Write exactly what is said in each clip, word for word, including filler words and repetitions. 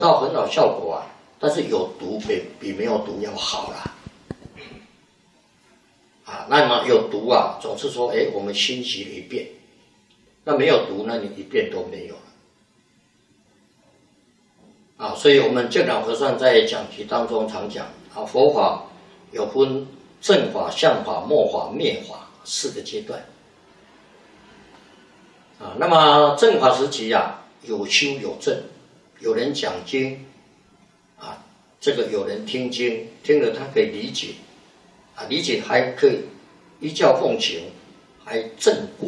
到很好效果啊，但是有毒比比没有毒要好啦。啊，那么有毒啊，总是说，哎，我们欣习了一遍；那没有毒，那你一遍都没有了。啊，所以我们净老和尚在讲题当中常讲啊，佛法有分正法、相法、末法、灭法四个阶段。啊，那么正法时期啊，有修有证，有人讲经，啊，这个有人听经，听了他可以理解，啊，理解还可以依教奉行，还证果，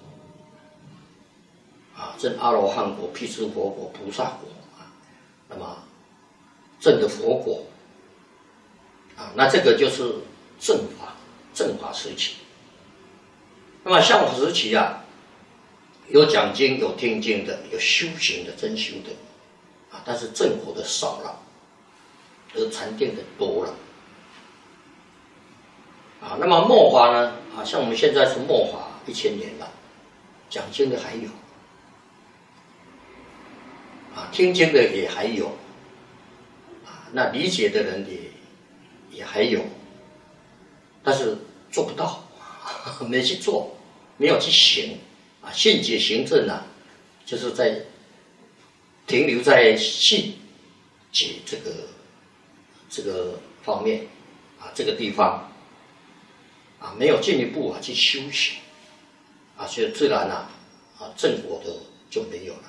啊，证阿罗汉果、辟支佛果、菩萨果，啊，那么证的佛果，啊，那这个就是正法，正法时期。那么相法时期啊，有讲经、有听经的，有修行的、真修的，啊，但是正果的少了，而禅定的多了，啊，那么末法呢？啊，像我们现在是末法一千年了，讲经的还有，啊，听经的也还有，啊，那理解的人也也还有，但是做不到，没去做，没有去行。啊，信解行证啊，就是在停留在信解这个这个方面啊，这个地方啊，没有进一步啊去修行啊，所以自然啊啊正果的就没有了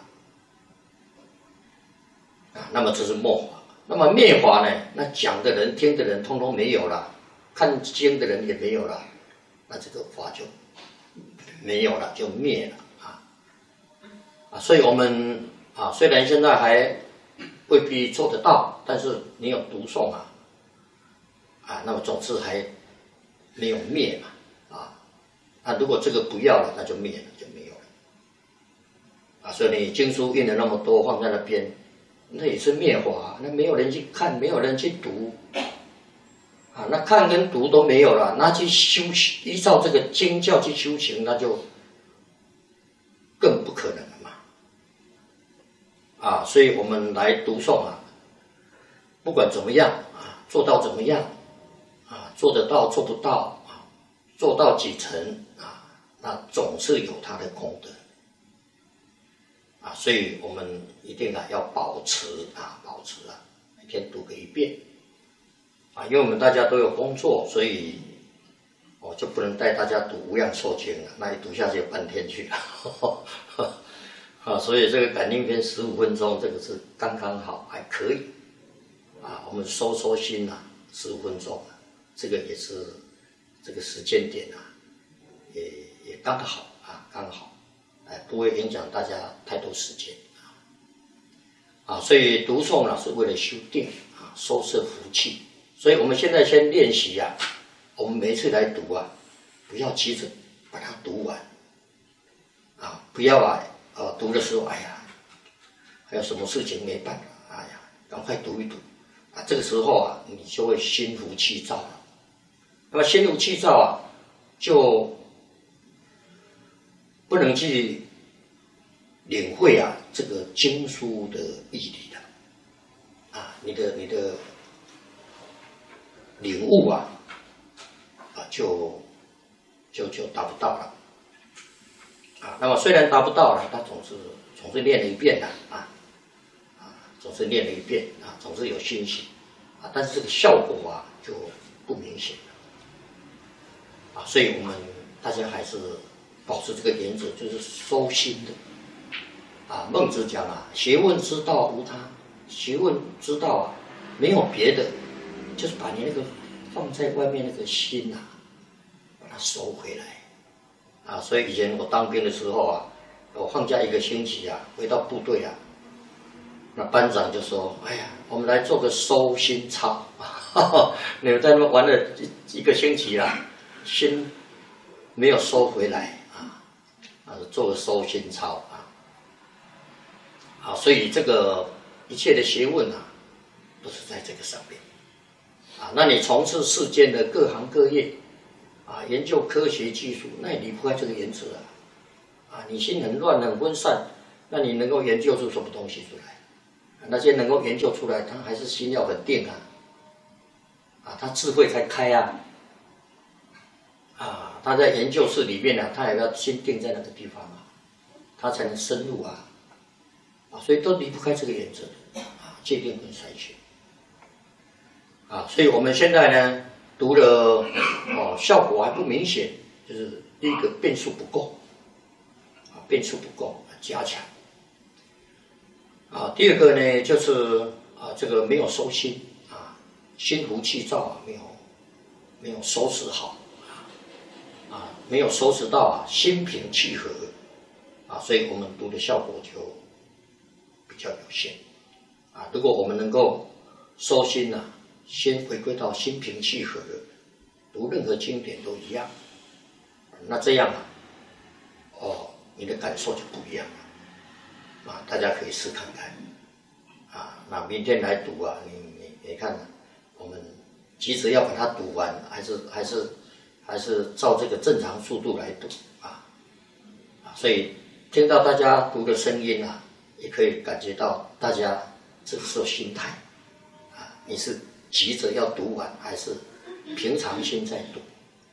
啊。那么这是末法，那么灭法呢？那讲的人、听的人，通通没有了，看经的人也没有了，那这个法就没有了，就灭了啊！啊，所以我们啊，虽然现在还未必做得到，但是你有读诵啊，啊，那么总是还没有灭嘛，啊，那如果这个不要了，那就灭了，就没有了，啊，所以你经书印了那么多放在那边，那也是灭法，那没有人去看，没有人去读。啊，那看跟读都没有了，那去修行，依照这个经教去修行，那就更不可能了嘛。啊，所以我们来读诵啊，不管怎么样啊，做到怎么样啊，做得到做不到啊，做到几成啊，那总是有它的功德啊，所以我们一定啊要保持啊，保持啊，每天读个一遍。啊，因为我们大家都有工作，所以我就不能带大家读《无量寿经》了，那一读下去半天去了。啊，所以这个感应篇十五分钟，这个是刚刚好，还可以。啊，我们收收心啊，十五分钟，这个也是这个时间点啊，也也刚好啊，刚好，哎，不会影响大家太多时间啊。啊，所以读诵呢是为了修定啊，收摄福气。所以我们现在先练习啊，我们每一次来读啊，不要急着把它读完，啊，不要啊，呃，读的时候，哎呀，还有什么事情没办法，哎呀，赶快读一读，啊，这个时候啊，你就会心浮气躁了。那么心浮气躁啊，就不能去领会啊这个经书的义理了，啊，你的你的。领悟啊，啊，就就就达不到了，啊，那么虽然达不到了，他总是总是练了一遍的啊，啊，总是练了一遍啊，总是有信心啊，但是这个效果啊就不明显了，啊，所以我们大家还是保持这个原则，就是收心的，啊，孟子讲啊，学问之道无他，学问之道啊，没有别的。就是把你那个放在外面那个心啊，把它收回来啊！所以以前我当兵的时候啊，我放假一个星期啊，回到部队啊，那班长就说：“哎呀，我们来做个收心操，你们在那边玩了一一个星期啦，心没有收回来啊，啊，做个收心操啊！啊，所以这个一切的学问啊，都是在这个上面。”啊，那你从事世间的各行各业，啊，研究科学技术，那也离不开这个原则啊。啊，你心很乱很分散，那你能够研究出什么东西出来？啊， 那些能够研究出来，他还是心要很定啊，啊，他智慧才开啊，啊，他在研究室里面呢、啊，他也要心定在那个地方啊，他才能深入啊，啊，所以都离不开这个原则啊，界定跟筛选啊，所以我们现在呢读了哦，效果还不明显，就是第一个变数不够啊，变数不够，加强。啊，第二个呢，就是啊，这个没有收心啊，心浮气躁啊，没有没有收拾好啊，没有收拾到啊，心平气和啊，所以我们读的效果就比较有限啊。如果我们能够收心呐、啊，先回归到心平气和的，读任何经典都一样，那这样啊，哦，你的感受就不一样了。啊，大家可以试看看，啊，那明天来读啊，你你你看，我们急着要把它读完，还是还是还是照这个正常速度来读啊，啊，所以听到大家读的声音啊，也可以感觉到大家这个时候心态，啊，你是急着要读完，还是平常心在读？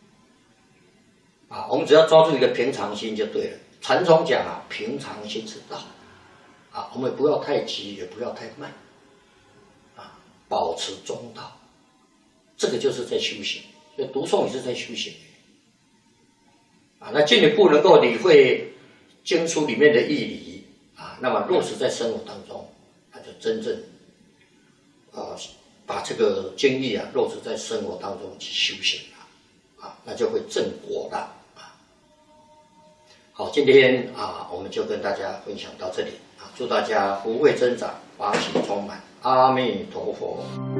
啊，我们只要抓住一个平常心就对了。禅宗讲啊，平常心是道。啊，我们不要太急，也不要太慢，啊，保持中道，这个就是在修行。所以读诵也是在修行，啊，那进一步能够理会经书里面的义理啊，那么落实在生活当中，那就真正啊把这个经义啊落实在生活当中去修行了，啊，那就会正果了啊。好，今天啊我们就跟大家分享到这里。祝大家福慧增长，法喜充满，阿弥陀佛。